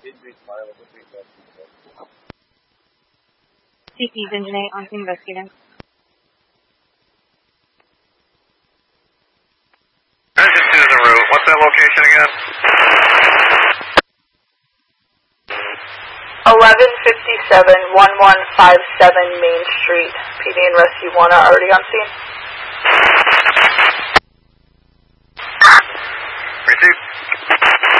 CP's Engine 8 on investigating. Engine 2 is en route. What's that location again? 1157 1157 Main Street. PD and Rescue 1 are already on scene.